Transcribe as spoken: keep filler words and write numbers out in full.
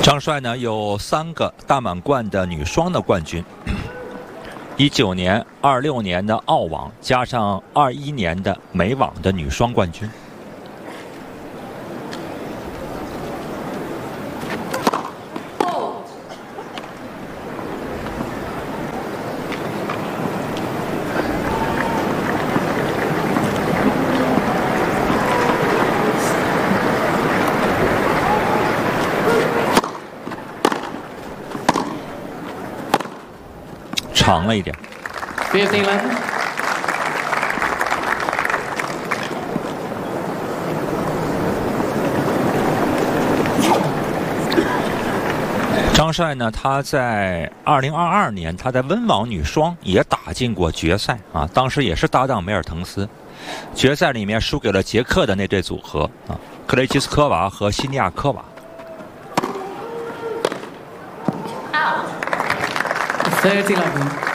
张帅呢有三个大满贯的女双的冠军，一九年、二六年的澳网，加上二一年的美网的女双冠军。长了一点。 fifteen eleven。 张帅呢，他在二零二二年，他在温网女双也打进过决赛啊，当时也是搭档梅尔滕斯，决赛里面输给了捷克的那对组合啊，克雷奇斯科娃和西尼亚科娃。 thirty eleven。